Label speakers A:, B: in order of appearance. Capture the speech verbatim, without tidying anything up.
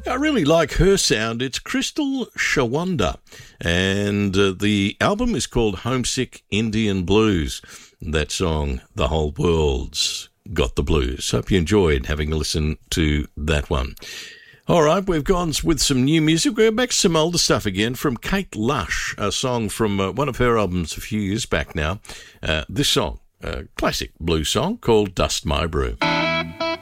A: I really like her sound. It's Crystal Shawanda, and uh, the album is called Homesick Indian Blues. That song, The Whole World's Got the Blues. Hope you enjoyed having a listen to that one. All right, we've gone with some new music. We're back to some older stuff again from Kate Lush, a song from uh, one of her albums a few years back now. Uh, this song, a classic blues song called Dust My Brew.